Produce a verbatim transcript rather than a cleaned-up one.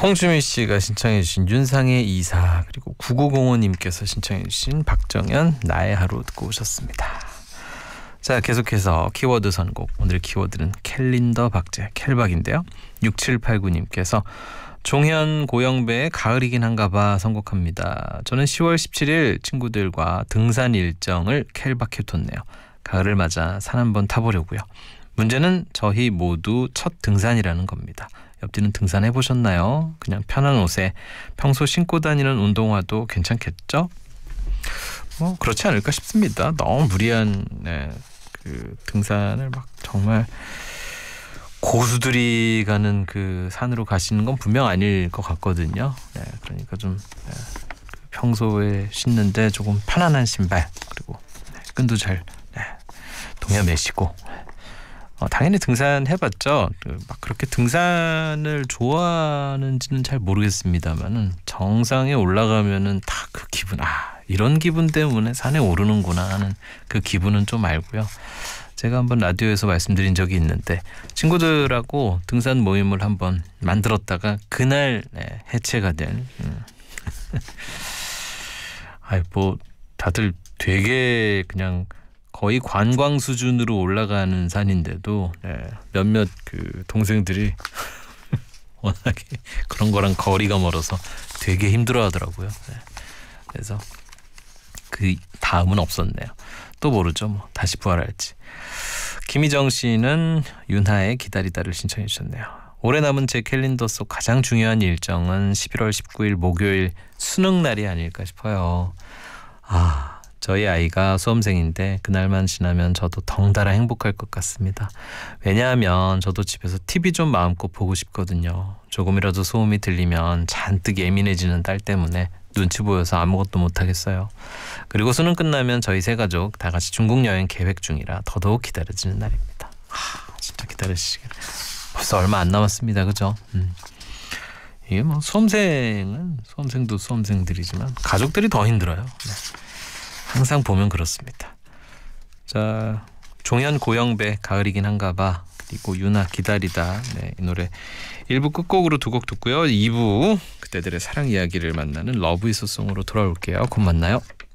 홍주미 씨가 신청해 주신 윤상의 이사, 그리고 구구공오 님께서 신청해 주신 박정현 나의 하루 듣고 오셨습니다. 자, 계속해서 키워드 선곡. 오늘 키워드는 캘린더 박제, 캘박인데요. 육칠팔구 님께서 종현 고영배의 가을이긴 한가봐 선곡합니다. 저는 시월 십칠일 친구들과 등산 일정을 캘박해뒀네요. 가을을 맞아 산 한번 타보려고요. 문제는 저희 모두 첫 등산이라는 겁니다. 옆뒤는 등산해보셨나요? 그냥 편한 옷에 평소 신고 다니는 운동화도 괜찮겠죠? 뭐 그렇지 않을까 싶습니다. 너무 무리한 네, 그 등산을 막 정말 고수들이 가는 그 산으로 가시는 건 분명 아닐 것 같거든요. 네, 그러니까 좀 네, 평소에 신는데 조금 편안한 신발, 그리고 네, 끈도 잘 네, 동여매시고. 어, 당연히 등산 해봤죠. 그, 막 그렇게 등산을 좋아하는지는 잘 모르겠습니다만은 정상에 올라가면은 다 그 기분, 아 이런 기분 때문에 산에 오르는구나 하는 그 기분은 좀 알고요. 제가 한번 라디오에서 말씀드린 적이 있는데 친구들하고 등산 모임을 한번 만들었다가 그날 네, 해체가 된. 음. 아이 뭐 다들 되게 그냥 거의 관광 수준으로 올라가는 산인데도 네, 몇몇 그 동생들이 워낙에 그런 거랑 거리가 멀어서 되게 힘들어하더라고요. 네. 그래서 그 다음은 없었네요. 또 모르죠. 뭐 다시 부활할지. 김희정 씨는 윤하의 기다리다를 신청해 주셨네요. 올해 남은 제 캘린더 속 가장 중요한 일정은 십일월 십구일 목요일 수능날이 아닐까 싶어요. 아, 저희 아이가 수험생인데 그날만 지나면 저도 덩달아 행복할 것 같습니다. 왜냐하면 저도 집에서 티비 좀 마음껏 보고 싶거든요. 조금이라도 소음이 들리면 잔뜩 예민해지는 딸 때문에 눈치 보여서 아무것도 못하겠어요. 그리고 수능 끝나면 저희 세 가족 다 같이 중국 여행 계획 중이라 더더욱 기다려지는 날입니다. 하, 진짜 기다리시길. 벌써 얼마 안 남았습니다. 그죠? 음. 이게 뭐 수험생은 수험생도 수험생들이지만 가족들이 더 힘들어요. 네. 항상 보면 그렇습니다. 자, 종현 고영배 가을이긴 한가봐, 그리고 윤하 기다리다. 네, 이 노래 일 부 끝곡으로 두 곡 듣고요. 이 부 그때들의 사랑 이야기를 만나는 러브 이소송으로 돌아올게요. 곧 만나요.